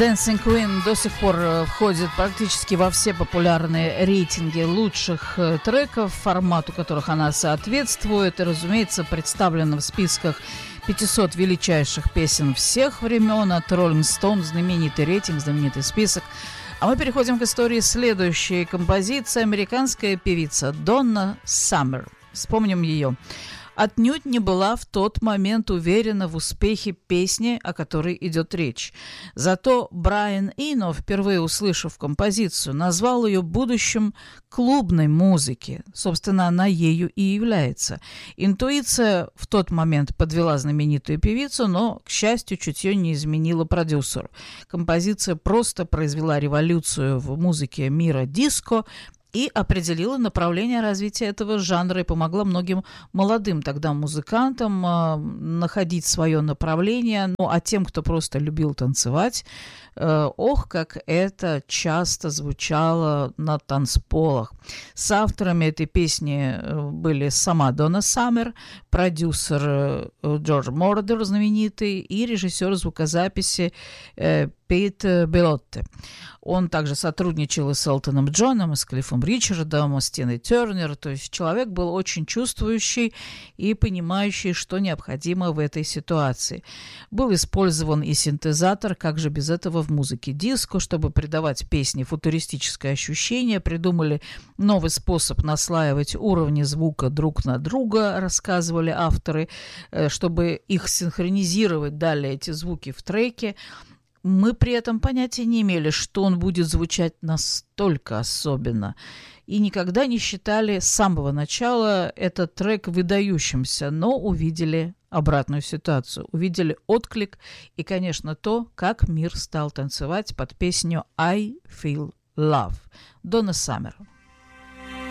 Dancing Queen до сих пор входит практически во все популярные рейтинги лучших треков, формату которых она соответствует, и, разумеется, представлена в списках 500 величайших песен всех времен от Rolling Stone, знаменитый рейтинг, знаменитый список. А мы переходим к истории следующей композиции. Американская певица Донна Саммер. Вспомним ее. Отнюдь не была в тот момент уверена в успехе песни, о которой идет речь. Зато Брайан Ино, впервые услышав композицию, назвал ее будущим клубной музыки. Собственно, она ею и является. Интуиция в тот момент подвела знаменитую певицу, но, к счастью, чутье не изменило продюсеру. Композиция просто произвела революцию в музыке мира диско и определила направление развития этого жанра и помогла многим молодым тогда музыкантам находить свое направление. Ну, а тем, кто просто любил танцевать, ох, как это часто звучало на танцполах. С авторами этой песни были сама Донна Саммер, продюсер Джордж Мордер знаменитый и режиссер звукозаписи Пит Белотте. Он также сотрудничал и с Элтоном Джоном, и с Клиффом Ричардом, и с Тиной Тернер. То есть человек был очень чувствующий и понимающий, что необходимо в этой ситуации. Был использован и синтезатор, как же без этого в музыке диско, чтобы придавать песне футуристическое ощущение. Придумали новый способ наслаивать уровни звука друг на друга, рассказывали авторы, чтобы их синхронизировать далее эти звуки в треке. Мы при этом понятия не имели, что он будет звучать настолько особенно. И никогда не считали с самого начала этот трек выдающимся, но увидели обратную ситуацию. Увидели отклик и, конечно, то, как мир стал танцевать под песню «I Feel Love» Донна Саммер.